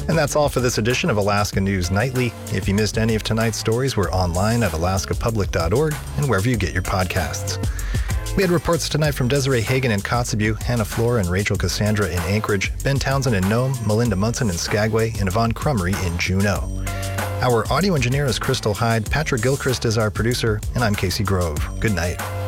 And that's all for this edition of Alaska News Nightly. If you missed any of tonight's stories, we're online at alaskapublic.org and wherever you get your podcasts. We had reports tonight from Desiree Hagen in Kotzebue, Hannah Flora and Rachel Cassandra in Anchorage, Ben Townsend in Nome, Melinda Munson in Skagway, and Yvonne Crummery in Juneau. Our audio engineer is Crystal Hyde, Patrick Gilchrist is our producer, and I'm Casey Grove. Good night.